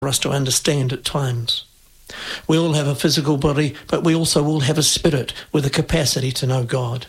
for us to understand at times. We all have a physical body, but we also all have a spirit with a capacity to know God.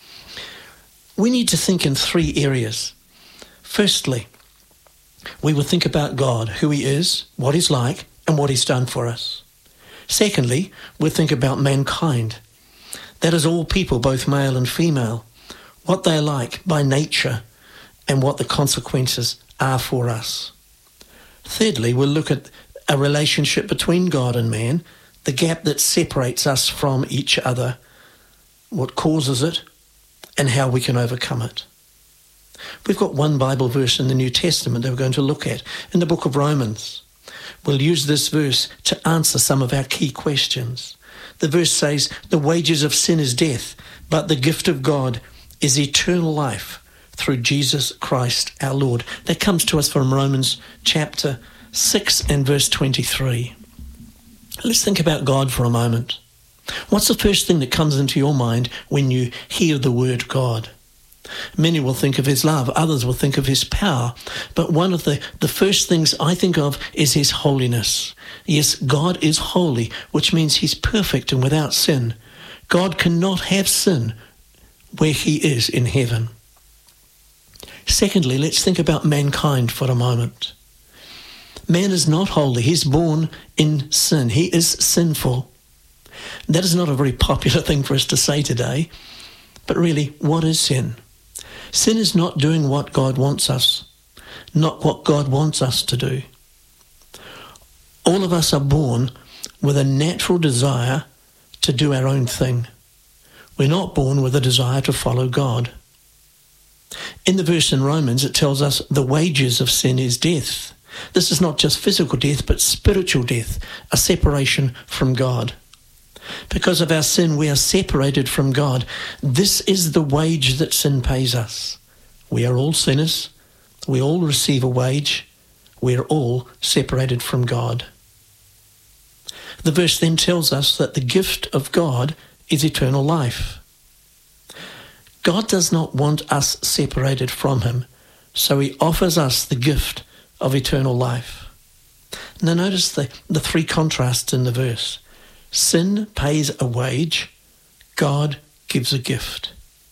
We need to think in three areas. Firstly, we will think about God, who he is, what he's like, and what he's done for us. Secondly, we'll think about mankind. That is all people, both male and female, what they're like by nature, and what the consequences are for us. Thirdly, we'll look at a relationship between God and man, the gap that separates us from each other, what causes it, and how we can overcome it. We've got one Bible verse in the New Testament that we're going to look at in the book of Romans. We'll use this verse to answer some of our key questions. The verse says, "The wages of sin is death, but the gift of God is eternal life through Jesus Christ our Lord." That comes to us from Romans chapter 6 and verse 23. Let's think about God for a moment. What's the first thing that comes into your mind when you hear the word God? Many will think of his love, others will think of his power, but one of the first things I think of is his holiness. Yes, God is holy, which means he's perfect and without sin. God cannot have sin where he is in heaven. Secondly, let's think about mankind for a moment. Man is not holy. He's born in sin. He is sinful. That is not a very popular thing for us to say today, but really, what is sin? Sin is not doing what God wants us, not what God wants us to do. All of us are born with a natural desire to do our own thing. We're not born with a desire to follow God. In the verse in Romans, it tells us the wages of sin is death. This is not just physical death, but spiritual death, a separation from God. Because of our sin, we are separated from God. This is the wage that sin pays us. We are all sinners. We all receive a wage. We are all separated from God. The verse then tells us that the gift of God is eternal life. God does not want us separated from him, so he offers us the gift of eternal life. Now notice the three contrasts in the verse. Sin pays a wage, God gives a gift.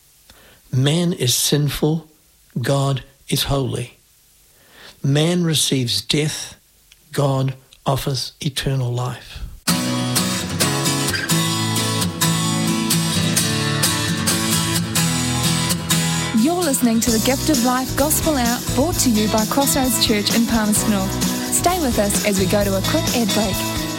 Man is sinful, God is holy. Man receives death, God offers eternal life. You're listening to the Gift of Life Gospel Hour, brought to you by Crossroads Church in Palmerston North. Stay with us as we go to a quick ad break.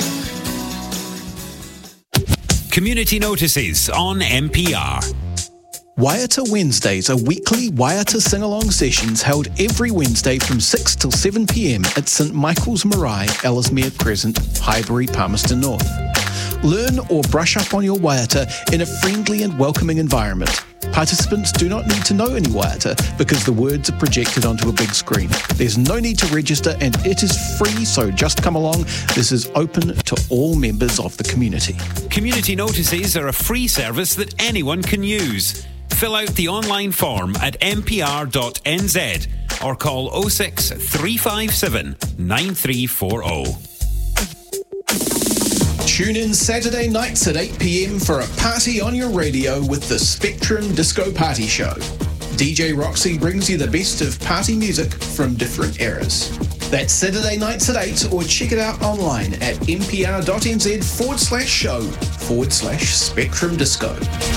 Community notices on MPR. Waiata Wednesdays are weekly Waiata sing-along sessions held every Wednesday from 6 till 7 p.m. at St Michael's Marae, Ellesmere Crescent, Highbury, Palmerston North. Learn or brush up on your Waiata in a friendly and welcoming environment. Participants do not need to know any Waiata because the words are projected onto a big screen. There's no need to register and it is free, so just come along. This is open to all members of the community. Community notices are a free service that anyone can use. Fill out the online form at mpr.nz or call 06 357 9340. Tune in Saturday nights at 8 p.m. for a party on your radio with the Spectrum Disco Party Show. DJ Roxy brings you the best of party music from different eras. That's Saturday nights at 8, or check it out online at mpr.nz/show/Spectrum Disco.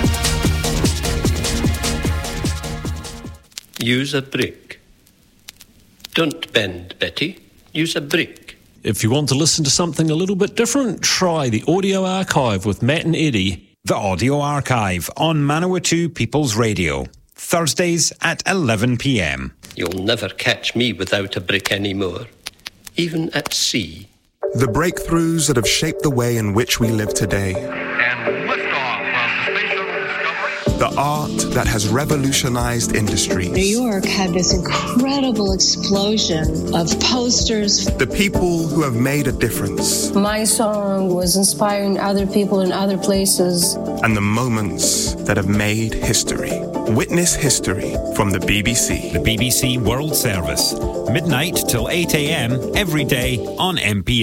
Use a brick. Don't bend, Betty. Use a brick. If you want to listen to something a little bit different, try the Audio Archive with Matt and Eddie. The Audio Archive on Manawatu People's Radio. Thursdays at 11 p.m. You'll never catch me without a brick anymore, even at sea. The breakthroughs that have shaped the way in which we live today. And liftoff of the Space Shuttle Discovery. The art that has revolutionized industries. New York had this incredible explosion of posters. The people who have made a difference. My song was inspiring other people in other places. And the moments that have made history. Witness history from the BBC. The BBC World Service. Midnight till 8 a.m. every day on MPR.